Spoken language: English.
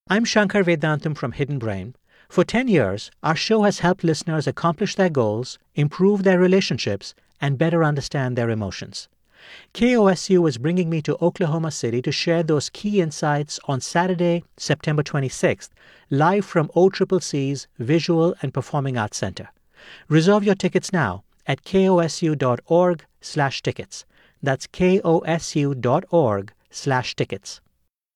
I'm Shankar Vedantam from Hidden Brain. For 10 years, our show has helped listeners accomplish their goals, improve their relationships, and better understand their emotions. KOSU is bringing me to Oklahoma City to share those key insights on Saturday, September 26th, live from OCCC's Visual and Performing Arts Center. Reserve your tickets now at kosu.org/tickets. That's kosu.org/tickets.